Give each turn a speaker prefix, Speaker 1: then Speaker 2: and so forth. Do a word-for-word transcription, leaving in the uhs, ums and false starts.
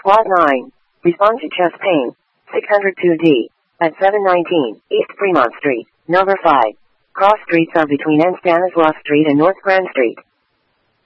Speaker 1: Plot nine. Respond to chest pain. six oh two D. At seven nineteen, East Fremont Street, number five. Cross streets are between N. Stanislaus Street and North Grand Street.